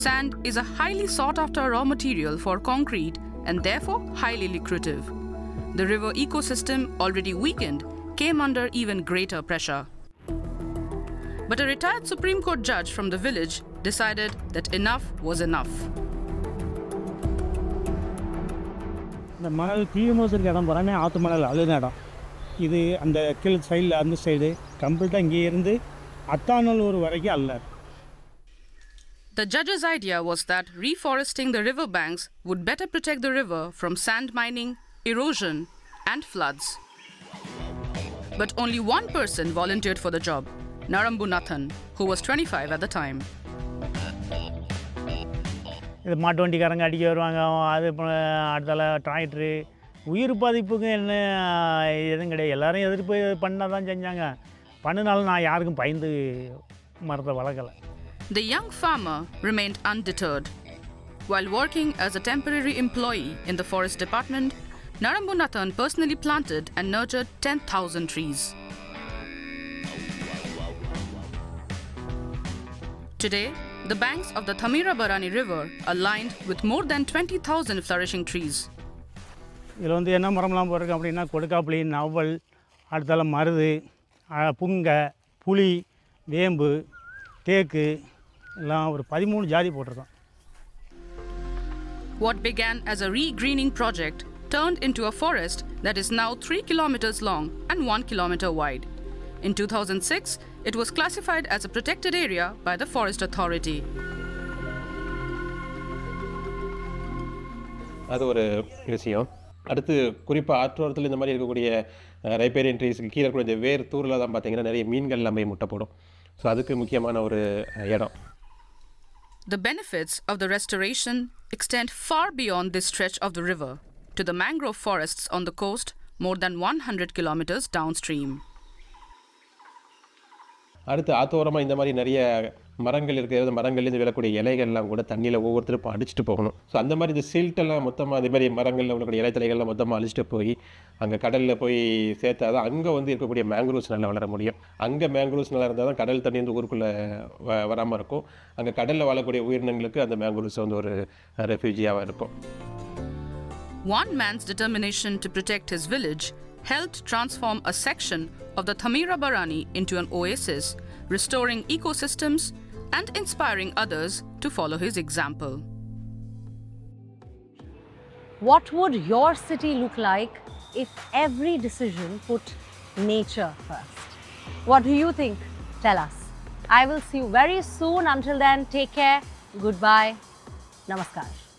Sand is a highly sought-after raw material for concrete and therefore highly lucrative. The river ecosystem, already weakened, came under even greater pressure. But a retired Supreme Court judge from the village decided that enough was enough. The மணல் கீழமோசருக்கு இடம் போகிறானே ஆற்று மணல் அழுத இடம் இது அந்த கீழ் சைடில் அந்த சைடு கம்ப்ளீட்டாக இங்கே இருந்து அத்தானூர் வரைக்கும் அல்ல. The judge's idea was that reforesting the river banks would better protect the river from sand mining, erosion and floods. But only one person volunteered for the job, Narambunathan, who was 25 at the time. இது மாட்டு வண்டிக்காரங்க அடிக்க வருவாங்க, அது அடுத்தால tractor உயிர் பாதிப்புக்கு என்ன எதுவும் கிடையாது. எல்லோரும் எதிர்ப்பு பண்ண தான் செஞ்சாங்க. பண்ணினாலும் நான் யாருக்கும் பயந்து மரத்தை வளர்க்கலை. The young farmer remained undeterred. While working as a temporary employee in the forest department, Narambunathan personally planted and nurtured 10,000 trees. Today, the banks of the Thamirabarani River are lined with more than 20,000 flourishing trees. இதில் வந்து என்ன மரம்லாம் போட்டிருக்கு அப்படின்னா கொடுக்காப்புளி, நவல், அடுத்தால மருது, புங்கை, புளி, வேம்பு, தேக்கு எல்லாம் ஒரு 13 ஜாதி போட்டிருக்கோம். What began as a re-greening project turned into a forest that is now 3 kilometers long and 1 kilometer wide. In 2006, it was classified as a protected area by the Forest Authority. அது ஒரு விஷயம். அடுத்து குறிப்பாக ஆற்றோரத்தில் இந்த மாதிரி இருக்கக்கூடிய ரைப்பேரியன் ட்ரீஸுக்கு கீழே இருக்கக்கூடிய வேர் தூரில் தான் பார்த்தீங்கன்னா நிறைய மீன்கள் எல்லாமே முட்டை போடும். ஸோ அதுக்கு முக்கியமான ஒரு இடம். The benefits of the restoration extend far beyond this stretch of the river to the mangrove forests on the coast more than 100 kilometers downstream. அடுத்து ஆத்தோரமாக இந்த மாதிரி நிறைய மரங்கள் இருக்கிறது, மரங்கள்லேருந்து விழக்கூடிய இலைகள்லாம் கூட தண்ணியில் ஒவ்வொருத்தரும் அடிச்சுட்டு போகணும். ஸோ அந்த மாதிரி இந்த சில்ட்டெல்லாம் மொத்தமாக அதே மாதிரி மரங்களில் உள்ளக்கூடிய இலைத்தலைகள்லாம் மொத்தமாக அழிச்சிட்டு போய் அங்கே கடலில் போய் சேர்த்தா தான் அங்கே வந்து இருக்கக்கூடிய மேங்க்ரூவ்ஸ் நல்லா வளர முடியும். அங்கே மேங்க்ரூவ்ஸ் நல்லா இருந்தால் தான் கடல் தண்ணி வந்து ஊருக்குள்ளே வராமல் இருக்கும். அங்கே கடலில் வாழக்கூடிய உயிரினங்களுக்கு அந்த மேங்க்ரூவ்ஸ் வந்து ஒரு ரெஃப்யூஜியாக இருக்கும். One man's determination to protect his village helped transform a section of the Thamirabarani into an oasis, restoring ecosystems and inspiring others to follow his example. What would your city look like if every decision put nature first? What do you think? Tell us. I will see you very soon. Until then, take care. Goodbye. Namaskar.